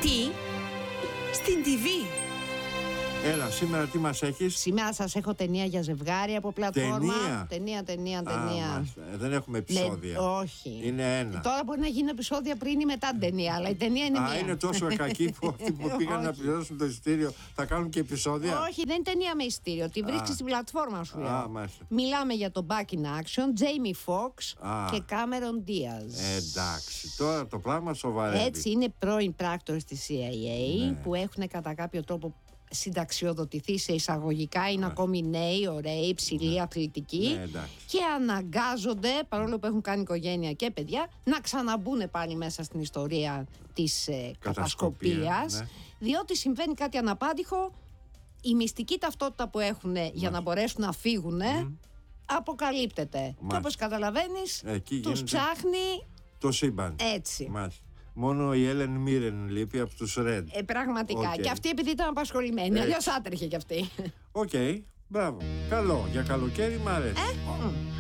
Τι? Στην TV. Έλα, σήμερα τι μας έχεις? Σήμερα σας έχω ταινία για ζευγάρι από πλατφόρμα. Ταινία. Δεν έχουμε επεισόδια. Όχι. Είναι ένα. Τώρα μπορεί να γίνουν επεισόδια πριν ή μετά την ταινία, αλλά η ταινία είναι μία. Είναι τόσο κακή που αυτοί που πήγαν να πληρώσουν το εισιτήριο θα κάνουν και επεισόδια. Όχι, δεν είναι ταινία με εισιτήριο. Τη βρίσκεις στην πλατφόρμα σου λέω. Μιλάμε για το Back in Action, Jamie Foxx και Cameron Diaz. Εντάξει, τώρα το πράγμα σοβαρεύει. Έτσι είναι πρώην πράκτορες της CIA που έχουν κατά κάποιο τρόπο συνταξιοδοτηθεί σε εισαγωγικά, είναι ακόμη νέοι, ωραίοι, υψηλοί, αθλητικοί και αναγκάζονται, παρόλο που έχουν κάνει οικογένεια και παιδιά, να ξαναμπούν πάλι μέσα στην ιστορία της κατασκοπίας, διότι συμβαίνει κάτι αναπάντηχο. Η μυστική ταυτότητα που έχουν για να μπορέσουν να φύγουν αποκαλύπτεται και όπως καταλαβαίνεις τους ψάχνει το σύμπαν. Έτσι. Μόνο η Έλεν Μίρεν λείπει από τους Red. Πραγματικά. Και αυτή επειδή ήταν απασχολημένη. Αλλιώς άτρεχε κι αυτή. Οκ. Μπράβο. Καλό. Για καλοκαίρι μ' αρέσει.